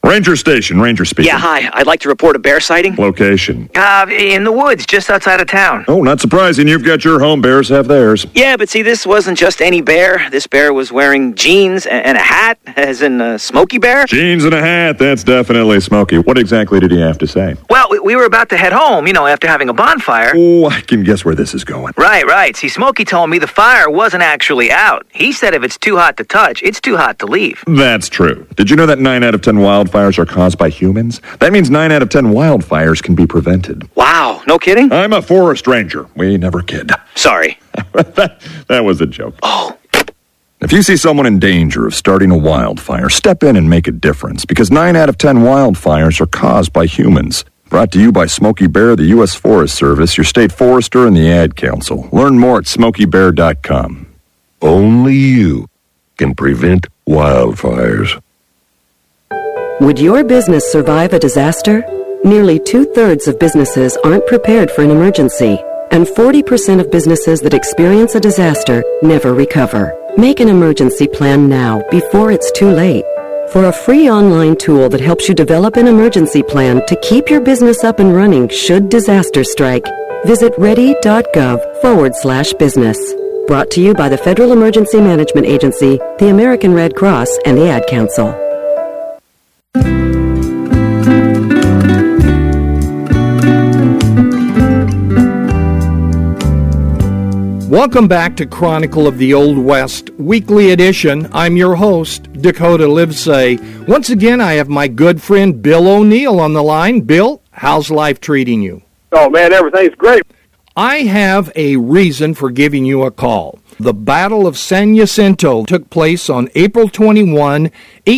Ranger Station, Ranger speaking. Yeah, hi. I'd like to report a bear sighting. Location. In the woods, just outside of town. Oh, not surprising. You've got your home. Bears have theirs. Yeah, but see, this wasn't just any bear. This bear was wearing jeans and a hat, as in Smokey Bear. Jeans and a hat. That's definitely Smokey. What exactly did he have to say? Well, we were about to head home, after having a bonfire. Oh, I can guess where this is going. Right. See, Smokey told me the fire wasn't actually out. He said if it's too hot to touch, it's too hot to leave. That's true. Did you know that 9 out of 10 wildfires are caused by humans? That means 9 out of 10 wildfires can be prevented. Wow, no kidding? I'm a forest ranger. We never kid. Sorry. that was a joke. Oh. If you see someone in danger of starting a wildfire, step in and make a difference, because 9 out of 10 wildfires are caused by humans. Brought to you by Smokey Bear, the U.S. Forest Service, your state forester, and the Ad Council. Learn more at SmokeyBear.com. Only you can prevent wildfires. Would your business survive a disaster? Nearly 2/3 of businesses aren't prepared for an emergency, and 40% of businesses that experience a disaster never recover. Make an emergency plan now, before it's too late. For a free online tool that helps you develop an emergency plan to keep your business up and running should disaster strike, visit ready.gov/business. Brought to you by the Federal Emergency Management Agency, the American Red Cross, and the Ad Council. Welcome back to Chronicle of the Old West, weekly edition. I'm your host, Dakota Livesay. Once again, I have my good friend Bill O'Neill on the line. Bill, how's life treating you? Oh, man, everything's great. I have a reason for giving you a call. The Battle of San Jacinto took place on April 21,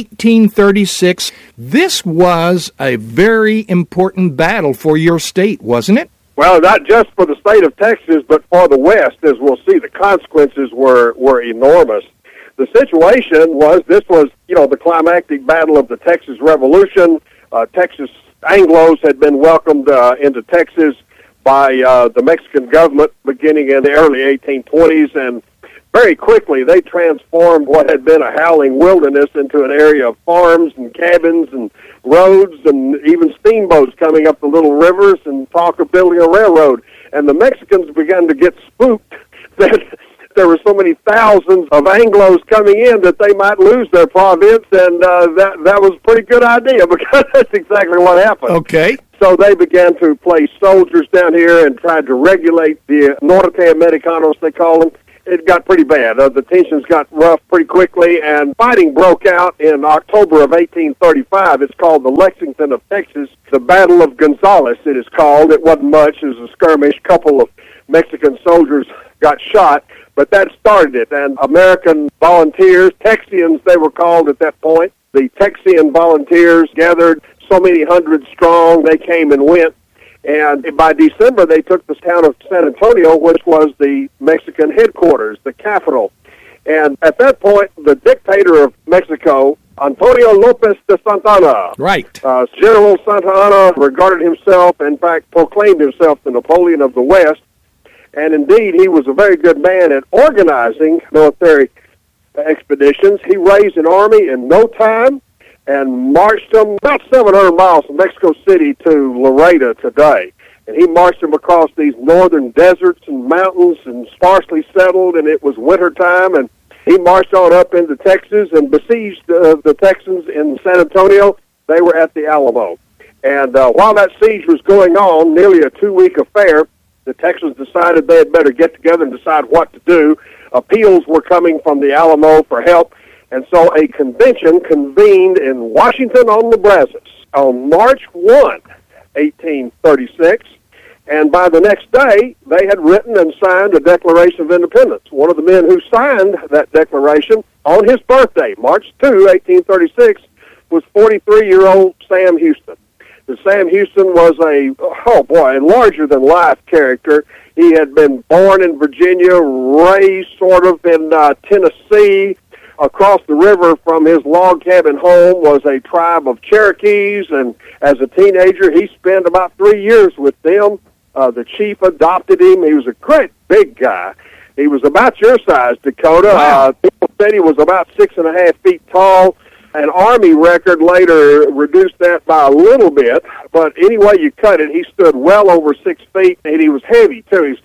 1836. This was a very important battle for your state, wasn't it? Well, not just for the state of Texas, but for the West, as we'll see. The consequences were enormous. The situation was, this was, the climactic battle of the Texas Revolution. Texas Anglos had been welcomed into Texas by the Mexican government beginning in the early 1820s, and very quickly they transformed what had been a howling wilderness into an area of farms and cabins and roads and even steamboats coming up the little rivers and talk of building a railroad. And the Mexicans began to get spooked that there were so many thousands of Anglos coming in that they might lose their province, and that was a pretty good idea, because that's exactly what happened. Okay. So they began to place soldiers down here and tried to regulate the Norte Americanos, they call them. It got pretty bad. The tensions got rough pretty quickly, and fighting broke out in October of 1835. It's called the Lexington of Texas, the Battle of Gonzales, it is called. It wasn't much. It was a skirmish. A couple of Mexican soldiers got shot, but that started it. And American volunteers, Texians they were called at that point, the Texian volunteers gathered so many hundred strong. They came and went. And by December, they took the town of San Antonio, which was the Mexican headquarters, the capital. And at that point, the dictator of Mexico, Antonio Lopez de Santa Anna, right. General Santa Anna regarded himself, in fact, proclaimed himself the Napoleon of the West. And indeed, he was a very good man at organizing military expeditions. He raised an army in no time and marched them about 700 miles from Mexico City to Laredo today. And he marched them across these northern deserts and mountains and sparsely settled, and it was wintertime, and he marched on up into Texas and besieged the Texans in San Antonio. They were at the Alamo. And while that siege was going on, nearly a 2-week affair, the Texans decided they had better get together and decide what to do. Appeals were coming from the Alamo for help. And so a convention convened in Washington on the Brazos on March 1, 1836, and by the next day, they had written and signed a Declaration of Independence. One of the men who signed that declaration on his birthday, March 2, 1836, was 43-year-old Sam Houston. And Sam Houston was a larger-than-life character. He had been born in Virginia, raised sort of in Tennessee. Across the river from his log cabin home was a tribe of Cherokees, and as a teenager, he spent about 3 years with them. The chief adopted him. He was a great big guy. He was about your size, Dakota. Wow. People said he was about 6.5 feet tall. An Army record later reduced that by a little bit, but any way you cut it, he stood well over 6 feet, and he was heavy, too. He's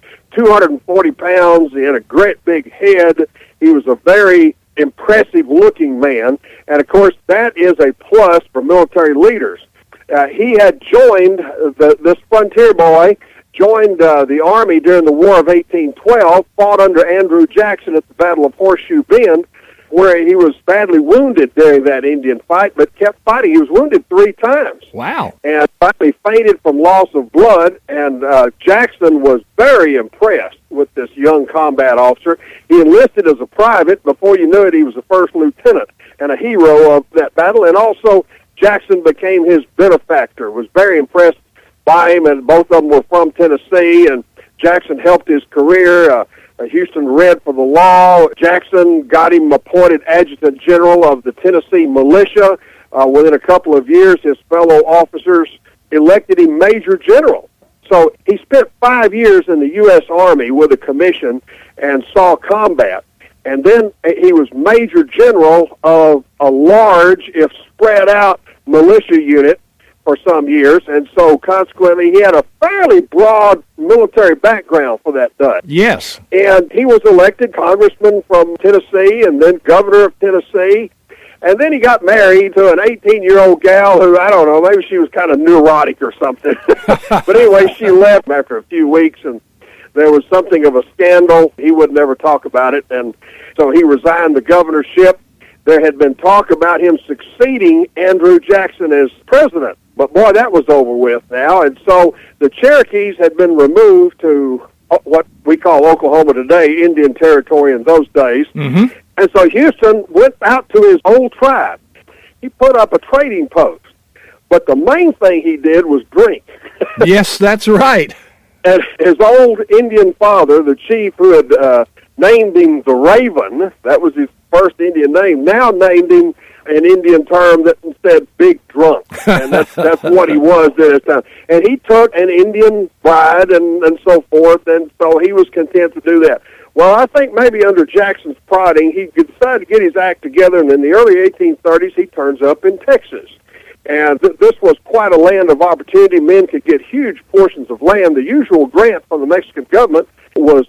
240 pounds. He had a great big head. He was a very impressive-looking man, and, of course, that is a plus for military leaders. He had joined, this frontier boy, joined the Army during the War of 1812, fought under Andrew Jackson at the Battle of Horseshoe Bend, where he was badly wounded during that Indian fight, but kept fighting. He was wounded 3 times. Wow. And finally fainted from loss of blood, and Jackson was very impressed with this young combat officer. He enlisted as a private. Before you knew it, he was a first lieutenant and a hero of that battle, and also Jackson became his benefactor, was very impressed by him, and both of them were from Tennessee, and Jackson helped his career. Houston read for the law. Jackson got him appointed adjutant general of the Tennessee militia. Within a couple of years, his fellow officers elected him major general. So he spent 5 years in the U.S. Army with a commission and saw combat. And then he was major general of a large, if spread out, militia unit for some years, and so consequently he had a fairly broad military background for that done. Yes. And he was elected congressman from Tennessee and then governor of Tennessee, and then he got married to an 18-year-old gal who, I don't know, maybe she was kind of neurotic or something. But anyway, she left after a few weeks, and there was something of a scandal. He would never talk about it, and so he resigned the governorship. There had been talk about him succeeding Andrew Jackson as president. But, boy, that was over with now. And so the Cherokees had been removed to what we call Oklahoma today, Indian Territory in those days. Mm-hmm. And so Houston went out to his old tribe. He put up a trading post. But the main thing he did was drink. Yes, that's right. And his old Indian father, the chief who had named him the Raven, that was his first Indian name, now named him an Indian term that said big drunk, and that's what he was at his time. And he took an Indian bride and so forth, and so he was content to do that. Well, I think maybe under Jackson's prodding, he decided to get his act together, and in the early 1830s, he turns up in Texas. And this was quite a land of opportunity. Men could get huge portions of land. The usual grant from the Mexican government was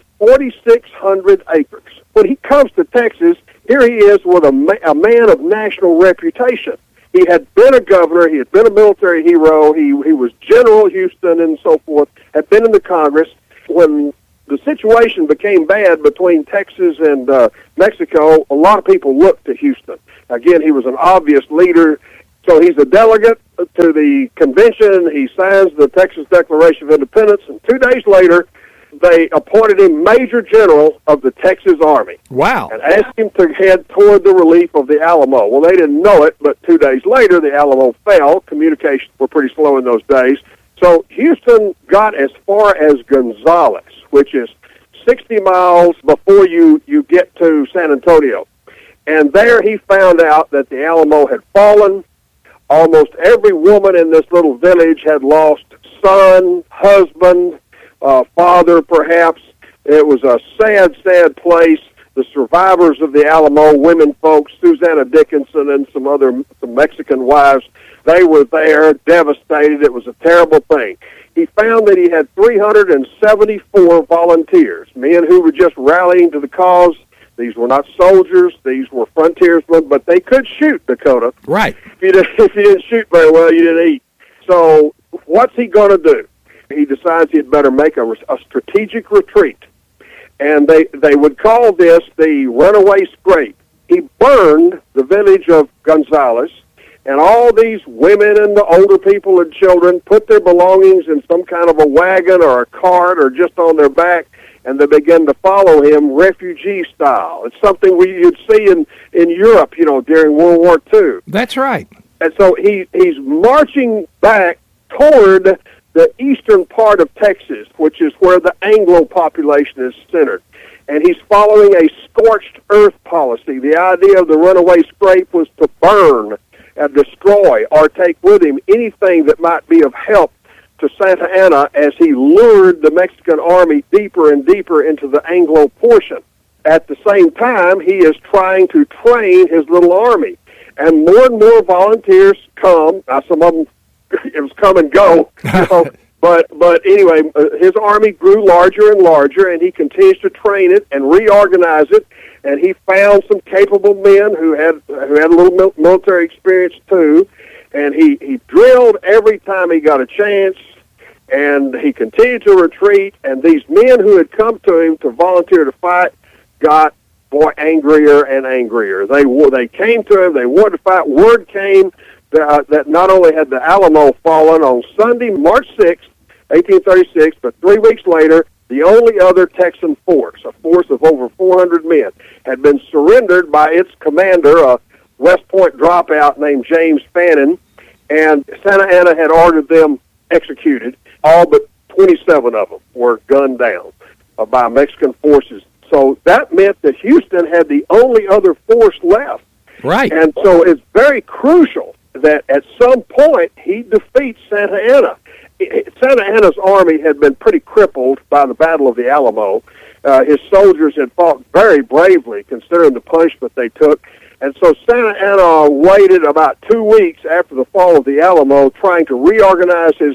4,600 acres. When he comes to Texas, here he is with a man of national reputation. He had been a governor. He had been a military hero. He was General Houston and so forth, had been in the Congress. When the situation became bad between Texas and Mexico, a lot of people looked to Houston. Again, he was an obvious leader. So he's a delegate to the convention. He signs the Texas Declaration of Independence, and 2 days later, they appointed him Major General of the Texas Army. Wow. And asked him to head toward the relief of the Alamo. Well, they didn't know it, but 2 days later, the Alamo fell. Communications were pretty slow in those days. So Houston got as far as Gonzales, which is 60 miles before you get to San Antonio. And there he found out that the Alamo had fallen. Almost every woman in this little village had lost son, husband, father, perhaps. It was a sad, sad place. The survivors of the Alamo, women folks, Susanna Dickinson and some Mexican wives, they were there, devastated. It was a terrible thing. He found that he had 374 volunteers, men who were just rallying to the cause. These were not soldiers. These were frontiersmen, but they could shoot, Dakota. Right. If you didn't shoot very well, you didn't eat. So what's he going to do? He decides he'd better make a strategic retreat. And they would call this the runaway scrape. He burned the village of Gonzales, and all these women and the older people and children put their belongings in some kind of a wagon or a cart or just on their back, and they began to follow him refugee style. It's something you'd see in Europe, during World War II. That's right. And so he's marching back toward the eastern part of Texas, which is where the Anglo population is centered. And he's following a scorched earth policy. The idea of the runaway scrape was to burn and destroy or take with him anything that might be of help to Santa Anna as he lured the Mexican army deeper and deeper into the Anglo portion. At the same time, he is trying to train his little army. and more volunteers come. Now, some of them, it was come and go, but anyway, his army grew larger and larger, and he continues to train it and reorganize it. And he found some capable men who had a little military experience too, and he drilled every time he got a chance. And he continued to retreat, and these men who had come to him to volunteer to fight got, angrier and angrier. They came to him, they wanted to fight. Word came that not only had the Alamo fallen on Sunday, March 6th, 1836, but 3 weeks later, the only other Texan force, a force of over 400 men, had been surrendered by its commander, a West Point dropout named James Fannin, and Santa Anna had ordered them executed. All but 27 of them were gunned down by Mexican forces. So that meant that Houston had the only other force left. Right. And so it's very crucial that at some point he defeats Santa Anna. Santa Anna's army had been pretty crippled by the Battle of the Alamo. His soldiers had fought very bravely, considering the punishment they took. And so Santa Anna waited about 2 weeks after the fall of the Alamo, trying to reorganize his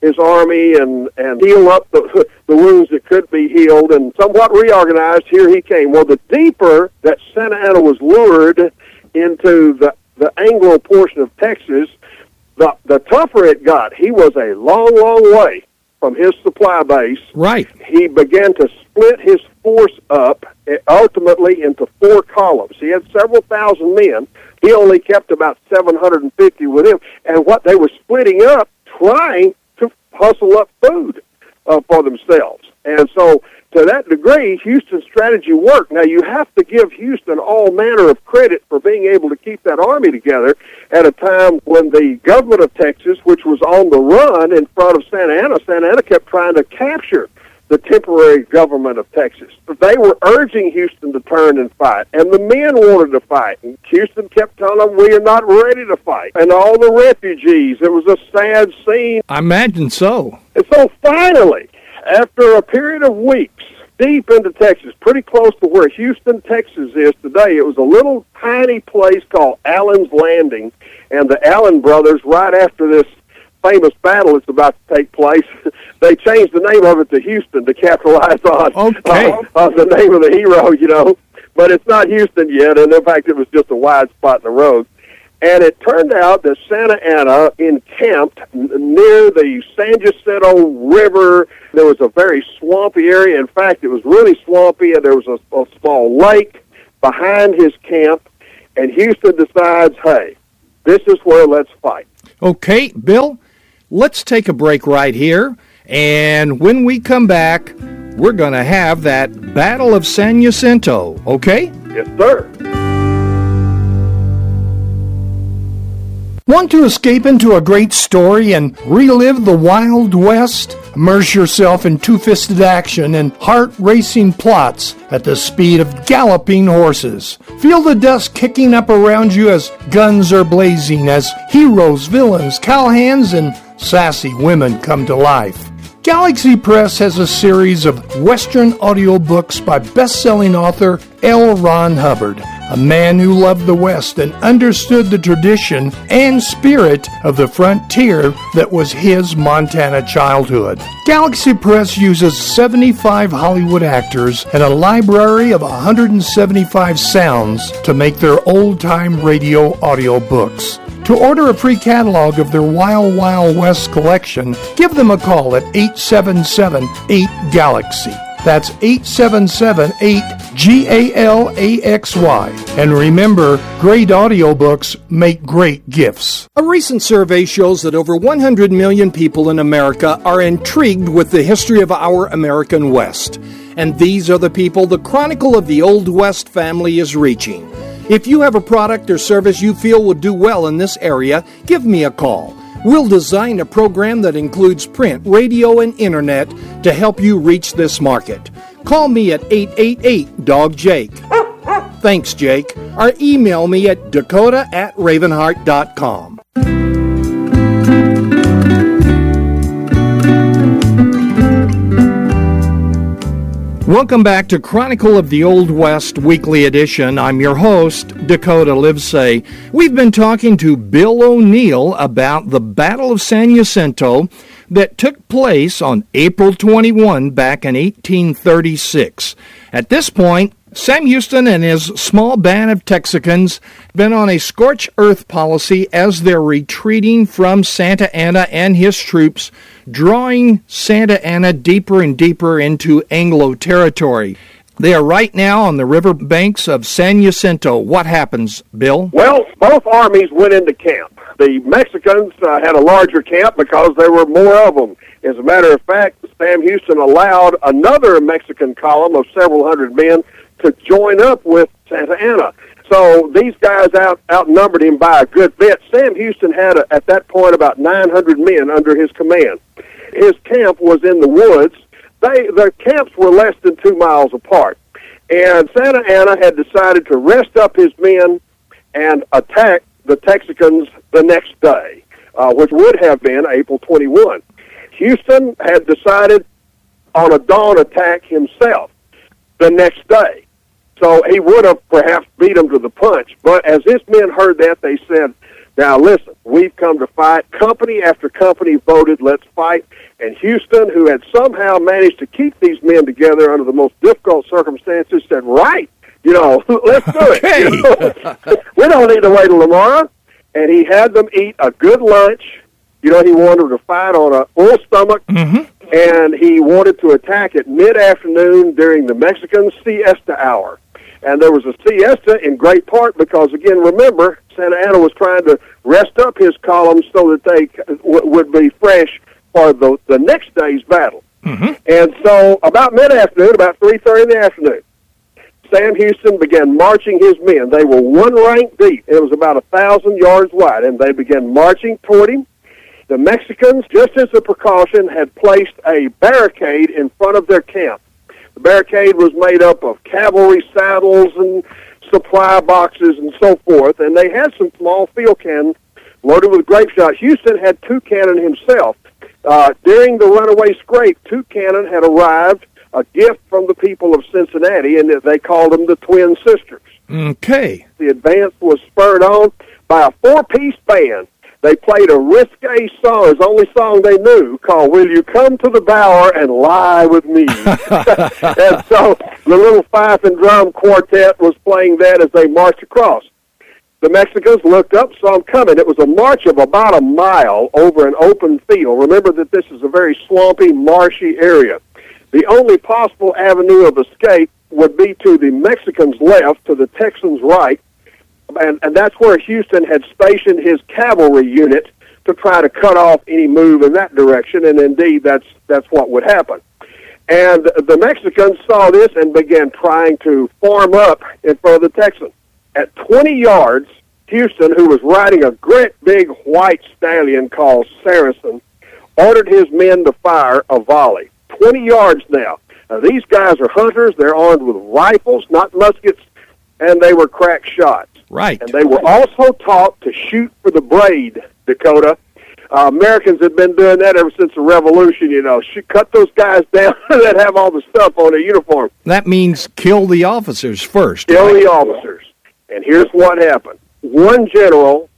army and heal up the wounds that could be healed, and somewhat reorganized. Here he came. Well, the deeper that Santa Anna was lured into the Anglo portion of Texas, the tougher it got. He was a long way from his supply base. Right. He began to split his force up, ultimately into 4 columns. He had several thousand men. He only kept about 750 with him, and what they were splitting up, trying to hustle up food for themselves. And so, to that degree, Houston's strategy worked. Now, you have to give Houston all manner of credit for being able to keep that army together at a time when the government of Texas, which was on the run in front of Santa Anna kept trying to capture the temporary government of Texas. They were urging Houston to turn and fight, and the men wanted to fight. And Houston kept telling them, we are not ready to fight. And all the refugees, it was a sad scene. I imagine so. And so finally, after a period of weeks, deep into Texas, pretty close to where Houston, Texas is today, it was a little tiny place called Allen's Landing, and the Allen brothers, right after this famous battle that's about to take place, they changed the name of it to Houston to capitalize on the name of the hero, But it's not Houston yet, and in fact, it was just a wide spot in the road. And it turned out that Santa Anna encamped near the San Jacinto River. There was a very swampy area. In fact, it was really swampy, and there was a small lake behind his camp. And Houston decides, hey, this is where let's fight. Okay, Bill, let's take a break right here. And when we come back, we're going to have that Battle of San Jacinto, okay? Yes, sir. Want to escape into a great story and relive the Wild West? Immerse yourself in two-fisted action and heart-racing plots at the speed of galloping horses. Feel the dust kicking up around you as guns are blazing, as heroes, villains, cowhands, and sassy women come to life. Galaxy Press has a series of Western audiobooks by best-selling author L. Ron Hubbard, a man who loved the West and understood the tradition and spirit of the frontier that was his Montana childhood. Galaxy Press uses 75 Hollywood actors and a library of 175 sounds to make their old-time radio audiobooks. To order a free catalog of their Wild Wild West collection, give them a call at 877-8-GALAXY. That's 877-8-GALAXY. And remember, great audiobooks make great gifts. A recent survey shows that over 100 million people in America are intrigued with the history of our American West. And these are the people the Chronicle of the Old West family is reaching. If you have a product or service you feel would do well in this area, give me a call. We'll design a program that includes print, radio, and internet to help you reach this market. Call me at 888-DOG-JAKE. Thanks, Jake. Or email me at dakota@ravenheart.com. Welcome back to Chronicle of the Old West Weekly Edition. I'm your host, Dakota Livesay. We've been talking to Bill O'Neill about the Battle of San Jacinto that took place on April 21 back in 1836. At this point, Sam Houston and his small band of Texicans have been on a scorched earth policy as they're retreating from Santa Anna and his troops, drawing Santa Anna deeper and deeper into Anglo territory. They are right now on the river banks of San Jacinto. What happens, Bill? Well, both armies went into camp. The Mexicans had a larger camp because there were more of them. As a matter of fact, Sam Houston allowed another Mexican column of several hundred men to join up with Santa Anna. So these guys outnumbered him by a good bit. Sam Houston had, at that point, about 900 men under his command. His camp was in the woods. The camps were less than 2 miles apart. And Santa Anna had decided to rest up his men and attack the Texicans the next day, which would have been April 21. Houston had decided on a dawn attack himself the next day. So he would have perhaps beat them to the punch. But as his men heard that, they said, now listen, we've come to fight. Company after company voted, let's fight. And Houston, who had somehow managed to keep these men together under the most difficult circumstances, said, right, let's do it. Okay. We don't need to wait till tomorrow. And he had them eat a good lunch. He wanted to fight on a full stomach. Mm-hmm. And he wanted to attack at mid-afternoon during the Mexican siesta hour. And there was a siesta in great part because, again, remember, Santa Anna was trying to rest up his columns so that they would be fresh for the next day's battle. Mm-hmm. And so about mid-afternoon, about 3:30 in the afternoon, Sam Houston began marching his men. They were one rank deep. It was about 1,000 yards wide, and they began marching toward him. The Mexicans, just as a precaution, had placed a barricade in front of their camp. The barricade was made up of cavalry saddles and supply boxes and so forth, and they had some small field cannons loaded with grape shot. Houston had 2 cannon himself. During the runaway scrape, 2 cannon had arrived, a gift from the people of Cincinnati, and they called them the Twin Sisters. Okay. The advance was spurred on by a 4-piece band. They played a risque song, his only song they knew, called Will You Come to the Bower and Lie With Me? And so the little fife and drum quartet was playing that as they marched across. The Mexicans looked up, saw them coming. It was a march of about a mile over an open field. Remember that this is a very swampy, marshy area. The only possible avenue of escape would be to the Mexicans' left, to the Texans' right, and that's where Houston had stationed his cavalry unit to try to cut off any move in that direction, and indeed that's what would happen. And the Mexicans saw this and began trying to form up in front of the Texans. At 20 yards, Houston, who was riding a great big white stallion called Saracen, ordered his men to fire a volley. 20 yards now. Now, these guys are hunters. They're armed with rifles, not muskets, and they were crack shots. Right. And they were also taught to shoot for the braid, Dakota. Americans have been doing that ever since the Revolution, cut those guys down that have all the stuff on their uniform. That means kill the officers first. Kill right? the officers. And here's what happened. 1 general,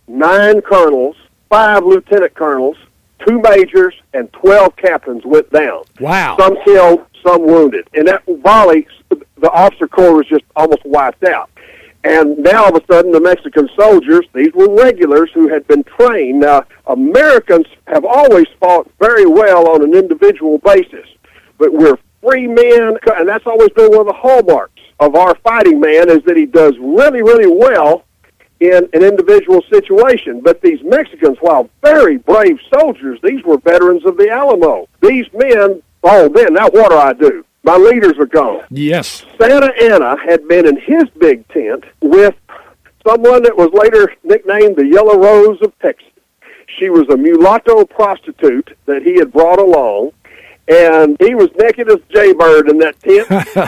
9 colonels, 5 lieutenant colonels, 2 majors, and 12 captains went down. Wow. Some killed, some wounded. In that volley, the officer corps was just almost wiped out. And now, all of a sudden, the Mexican soldiers, these were regulars who had been trained. Now, Americans have always fought very well on an individual basis, but we're free men, and that's always been one of the hallmarks of our fighting man, is that he does really, really well in an individual situation. But these Mexicans, while very brave soldiers, these were veterans of the Alamo. These men, now what do I do? My leaders are gone. Yes. Santa Anna had been in his big tent with someone that was later nicknamed the Yellow Rose of Texas. She was a mulatto prostitute that he had brought along, and he was naked as Jaybird in that tent,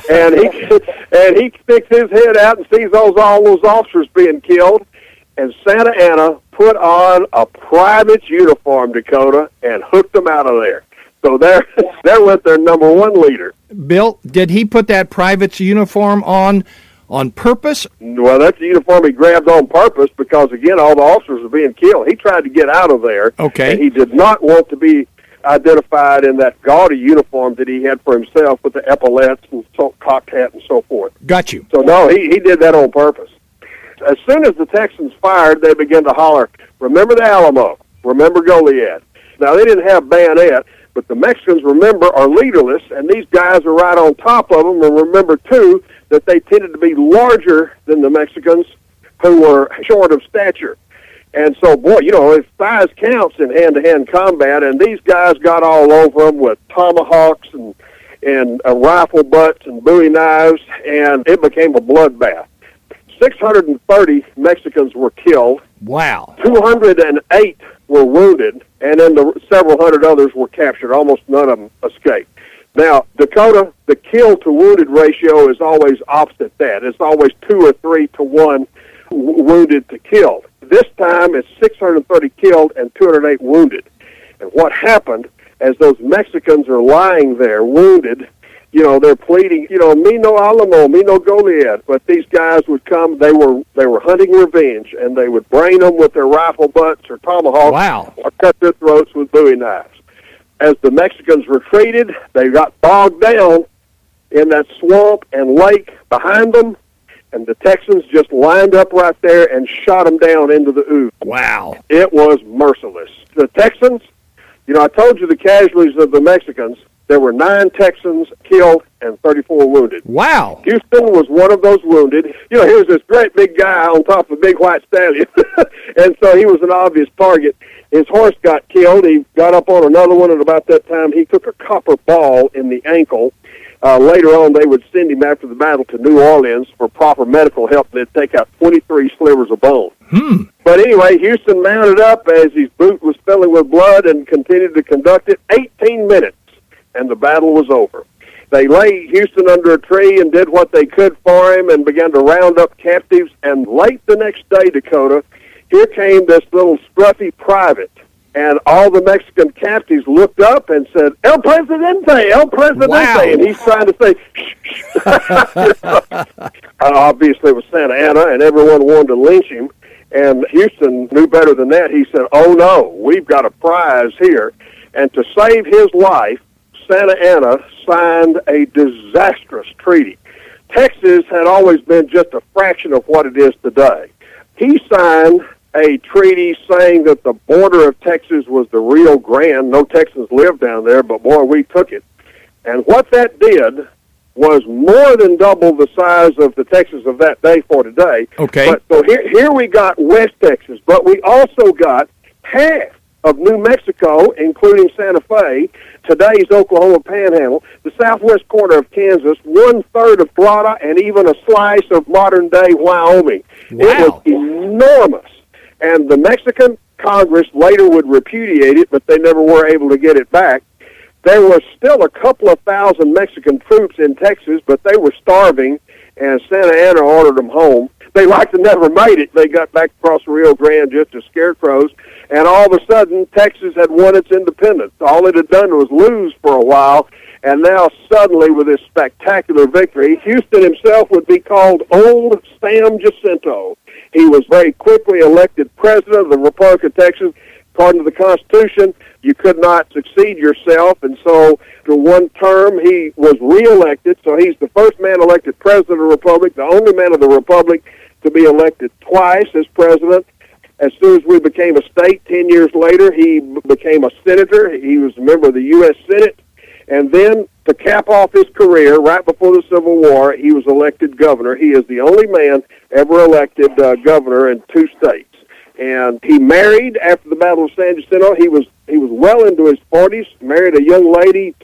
and he sticks his head out and sees all those officers being killed, and Santa Anna put on a private's uniform, Dakota, and hooked them out of there. So there went their number one leader. Bill, did he put that private's uniform on purpose? Well, that's the uniform he grabbed on purpose because, again, all the officers were being killed. He tried to get out of there. Okay. And he did not want to be identified in that gaudy uniform that he had for himself with the epaulets and cocked hat and so forth. Got you. So, no, he did that on purpose. As soon as the Texans fired, they began to holler, "Remember the Alamo, remember Goliad." Now, they didn't have bayonet, but the Mexicans, remember, are leaderless, and these guys are right on top of them. And remember, too, that they tended to be larger than the Mexicans, who were short of stature. And so, boy, if size counts in hand-to-hand combat, and these guys got all over them with tomahawks and rifle butts and Bowie knives, and it became a bloodbath. 630 Mexicans were killed. Wow. 208 were wounded, and then several hundred others were captured. Almost none of them escaped. Now, Dakota, the kill-to-wounded ratio is always opposite that. It's always 2 or 3 to 1 wounded to killed. This time, it's 630 killed and 208 wounded. And what happened, as those Mexicans are lying there wounded, they're pleading, me no Alamo, me no Goliad. But these guys would come, they were hunting revenge, and they would brain them with their rifle butts or tomahawks. Wow. Or cut their throats with Bowie knives. As the Mexicans retreated, they got bogged down in that swamp and lake behind them, and the Texans just lined up right there and shot them down into the ooze. Wow. It was merciless. The Texans, I told you the casualties of the Mexicans. There were 9 Texans killed and 34 wounded. Wow. Houston was one of those wounded. He was this great big guy on top of a big white stallion, and so he was an obvious target. His horse got killed. He got up on another one, and about that time he took a copper ball in the ankle. Later on, they would send him after the battle to New Orleans for proper medical help. They'd take out 23 slivers of bone. But anyway, Houston mounted up as his boot was filling with blood and continued to conduct it 18 minutes, and the battle was over. They laid Houston under a tree and did what they could for him and began to round up captives. And late the next day, Dakota, here came this little scruffy private. And all the Mexican captives looked up and said, "El Presidente, El Presidente." Wow. And he's trying to say, shh. Obviously, it was Santa Anna, and everyone wanted to lynch him. And Houston knew better than that. He said, "Oh, no, we've got a prize here." And to save his life, Santa Anna signed a disastrous treaty. Texas had always been just a fraction of what it is today. He signed a treaty saying that the border of Texas was the Rio Grande. No Texans lived down there, but boy, we took it. And what that did was more than double the size of the Texas of that day for today. Okay. But, so here we got West Texas, but we also got half of New Mexico, including Santa Fe, today's Oklahoma Panhandle, the southwest corner of Kansas, 1/3 of Florida, and even a slice of modern-day Wyoming. Wow. It was enormous. And the Mexican Congress later would repudiate it, but they never were able to get it back. There were still a couple of thousand Mexican troops in Texas, but they were starving, and Santa Anna ordered them home. They like to never made it. They got back across the Rio Grande just as scarecrows, and all of a sudden, Texas had won its independence. All it had done was lose for a while, and now suddenly, with this spectacular victory, Houston himself would be called Old Sam Jacinto. He was very quickly elected president of the Republic of Texas. According to the Constitution, you could not succeed yourself, and so for one term he was reelected. So he's the first man elected president of the Republic, the only man of the Republic to be elected twice as president. As soon as we became a state, 10 years later, he became a senator. He was a member of the U.S. Senate. And then, to cap off his career, right before the Civil War, he was elected governor. He is the only man ever elected governor in 2 states. And he married after the Battle of San Jacinto. He was well into his 40s, married a young lady,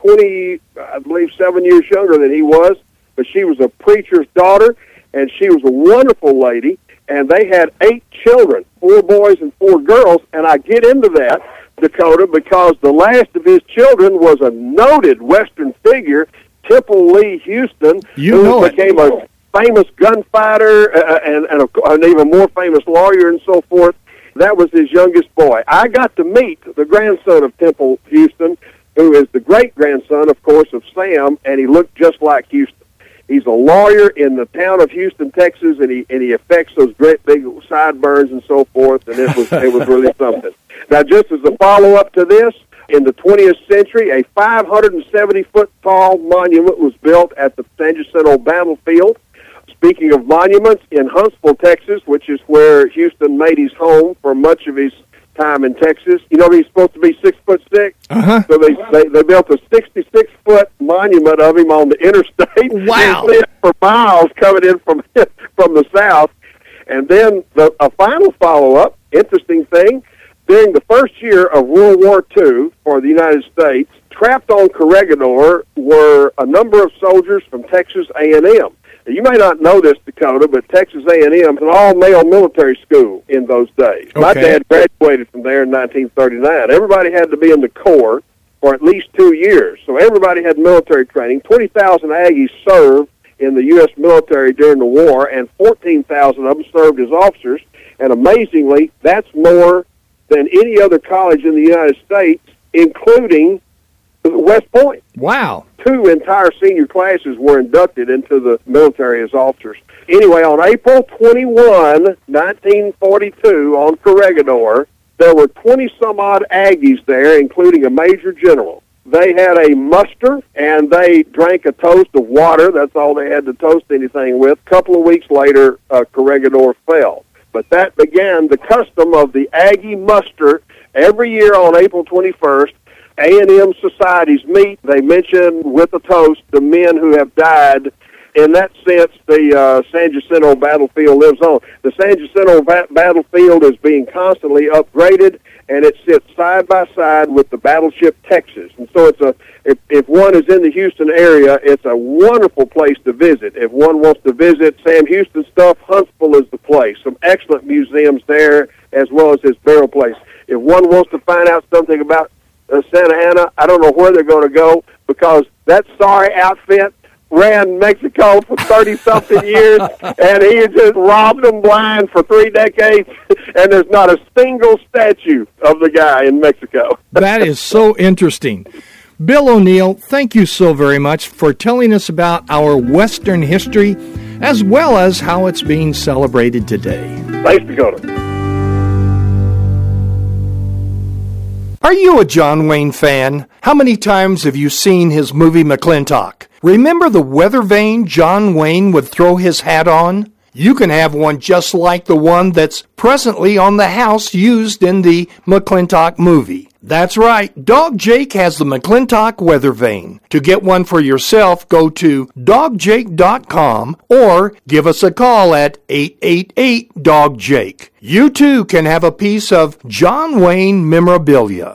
7 years younger than he was, but she was a preacher's daughter, and she was a wonderful lady. And they had 8 children, 4 boys and 4 girls, and I get into that, Dakota, because the last of his children was a noted Western figure, Temple Lee Houston, who became a famous gunfighter and an even more famous lawyer and so forth. That was his youngest boy. I got to meet the grandson of Temple Houston, who is the great-grandson, of course, of Sam, and he looked just like Houston. He's a lawyer in the town of Houston, Texas, and he affects those great big sideburns and so forth, and it was really something. Now, just as a follow-up to this, in the 20th century, a 570-foot tall monument was built at the San Jacinto battlefield. Speaking of monuments, in Huntsville, Texas, which is where Houston made his home for much of his time in Texas, you know he's supposed to be 6'6". Uh-huh. So they built a 66-foot monument of him on the interstate. Wow! For miles coming in from the south, and then a final follow-up. Interesting thing: during the first year of World War II for the United States, trapped on Corregidor were a number of soldiers from Texas A&M. You may not know this, Dakota, but Texas A&M is an all-male military school in those days. Okay. My dad graduated from there in 1939. Everybody had to be in the Corps for at least 2 years, so everybody had military training. 20,000 Aggies served in the U.S. military during the war, and 14,000 of them served as officers. And amazingly, that's more than any other college in the United States, including West Point. Wow. 2 entire senior classes were inducted into the military as officers. Anyway, on April 21, 1942, on Corregidor, there were 20-some-odd Aggies there, including a major general. They had a muster, and they drank a toast of water. That's all they had to toast anything with. A couple of weeks later, Corregidor fell. But that began the custom of the Aggie muster. Every year on April 21st, A&M societies meet. They mention with a toast the men who have died. In that sense, the San Jacinto battlefield lives on. The San Jacinto battlefield is being constantly upgraded, and it sits side by side with the battleship Texas. And so if one is in the Houston area, it's a wonderful place to visit. If one wants to visit Sam Houston stuff, Huntsville is the place. Some excellent museums there, as well as his burial place. If one wants to find out something about Santa Anna, I don't know where they're going to go, because that sorry outfit ran Mexico for 30-something years, and he just robbed them blind for 3 decades, and there's not a single statue of the guy in Mexico. That is so interesting. Bill O'Neill, thank you so very much for telling us about our Western history, as well as how it's being celebrated today. Thanks, Dakota. Are you a John Wayne fan? How many times have you seen his movie McClintock? Remember the weather vane John Wayne would throw his hat on? You can have one just like the one that's presently on the house used in the McClintock movie. That's right, Dog Jake has the McClintock weather vane. To get one for yourself, go to dogjake.com or give us a call at 888-DOG-JAKE. You too can have a piece of John Wayne memorabilia.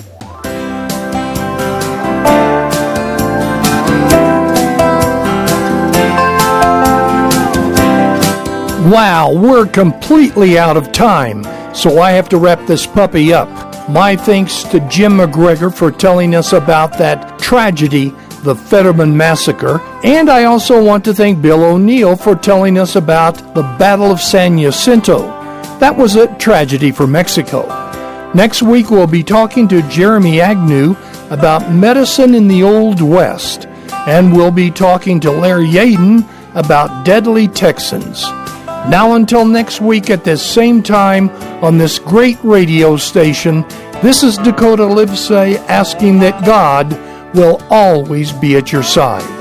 Wow, we're completely out of time, so I have to wrap this puppy up. My thanks to Jim McGregor for telling us about that tragedy, the Fetterman Massacre, and I also want to thank Bill O'Neill for telling us about the Battle of San Jacinto. That was a tragedy for Mexico. Next week we'll be talking to Jeremy Agnew about medicine in the Old West, and we'll be talking to Larry Yaden about deadly Texans. Now until next week at this same time on this great radio station, this is Dakota Livesay asking that God will always be at your side.